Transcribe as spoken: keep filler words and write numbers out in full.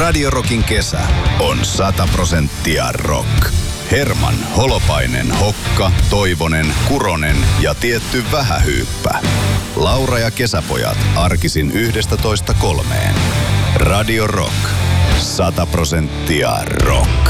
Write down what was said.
Radio Rockin kesä on sata prosenttia rock. Herman, Holopainen, Hokka, Toivonen, Kuronen ja tietty Vähähyyppä. Laura ja kesäpojat arkisin yhdestä toista kolmeen. Radio Rock. sata prosenttia rock.